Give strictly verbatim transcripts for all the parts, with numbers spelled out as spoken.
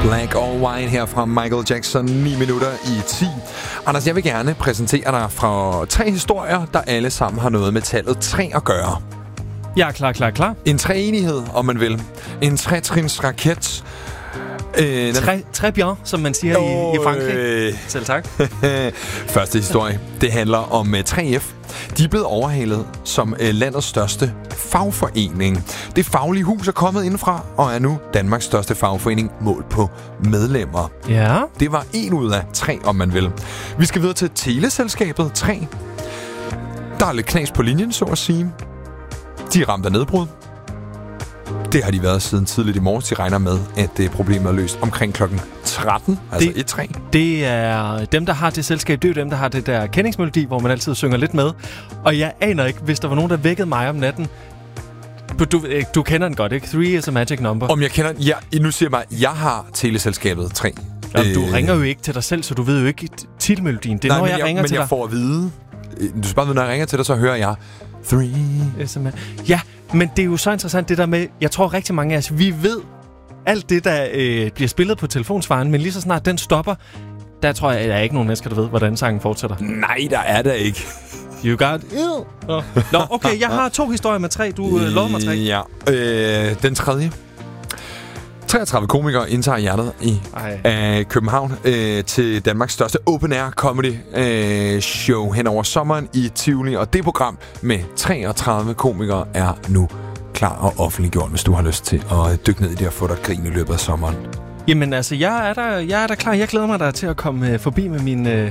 Black or White her fra Michael Jackson, ni minutter i ti. Anders, jeg vil gerne præsentere dig fra tre historier, der alle sammen har noget med tallet tre at gøre. Jeg er klar, klar, klar. En treenighed, om man vil. En tretrins raket. Øh, Tre, tre bjørn, som man siger oh, i, i Frankrig. Øh. Selv tak. Første historie. Det handler om uh, tre F. De er blevet overhalet som uh, landets største fagforening. Det faglige hus er kommet indfra og er nu Danmarks største fagforening målt på medlemmer. Ja. Det var en ud af tre, om man vil. Vi skal videre til teleselskabet tre. Der er lidt knas på linjen, så at sige. De er ramt af nedbrud. Det har de været siden tidligt i morges. De regner med, at det problemet er løst omkring klokken tretten, altså det, et tre. Det er dem, der har det selskab. Det er jo dem, der har det der kendingsmelodi, hvor man altid synger lidt med. Og jeg aner ikke, hvis der var nogen, der vækkede mig om natten. Du, du kender den godt, ikke? Three is a magic number. Om jeg kender den? Ja, nu siger jeg bare, jeg har teleselskabet tre. Jamen, øh, du ringer jo ikke til dig selv, så du ved jo ikke titelmelodien. Det er, nej, når jeg, jeg ringer men til jeg dig. får at vide. Du skal bare vide, når jeg ringer til dig, så hører jeg Three. Ja, men det er jo så interessant det der med, jeg tror rigtig mange af os, vi ved alt det, der øh, bliver spillet på telefonsvaren, men lige så snart den stopper, der tror jeg, at der er ikke nogen mennesker, der ved, hvordan sangen fortsætter. Nej, der er der ikke. You got it. Nå. Nå, okay, jeg har to historier med tre. Du øh, lovede mig tre. Ja, øh, den tredje. treogtredive komikere indtager hjertet i øh, København øh, til Danmarks største open-air comedy øh, show hen over sommeren i Tivoli. Og det program med treogtredive komikere er nu klar og offentliggjort, hvis du har lyst til at dykke ned i det og få dig et grin i løbet af sommeren. Jamen altså, jeg er der, jeg er der klar. Jeg glæder mig der til at komme øh, forbi med min øh,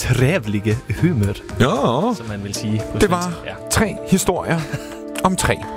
trævlige humør. Ja, som man vil sige på det var ja. tre historier om tre.